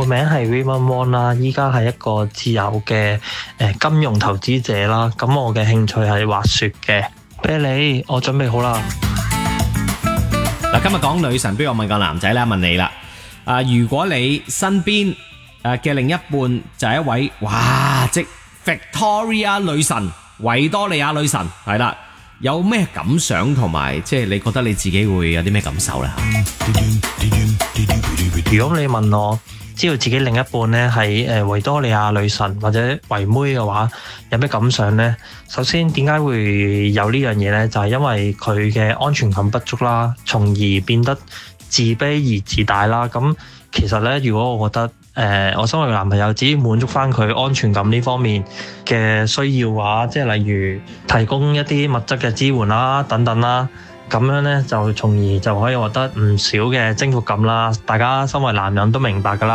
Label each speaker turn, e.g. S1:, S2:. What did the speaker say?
S1: 個名係 Raymond Wong 啦，依家係一個自由嘅金融投資者啦。咁我嘅興趣係滑雪嘅。啤梨，我準備好啦。
S2: 嗱，今日講女神，不如我問個男仔啦，問你啦。如果你身邊嘅另一半就係一位即 Victoria 女神、維多利亞女神，係啦，有咩感想同埋即係你覺得你自己會有啲咩感受呢？
S1: 如果你問我知道自己另一半呢係維多利亞女神或者維妹嘅話，有咩感想呢？首先點解會有呢樣嘢呢？就係因為佢嘅安全感不足啦，從而變得自卑而自大啦。咁其實呢，如果我覺得我身為男朋友只要滿足翻佢安全感呢方面嘅需要嘅話，即係例如提供一啲物質嘅支援啦，等等啦，咁樣呢就從而就可以獲得唔少嘅征服感啦。大家身為男人都明白㗎啦。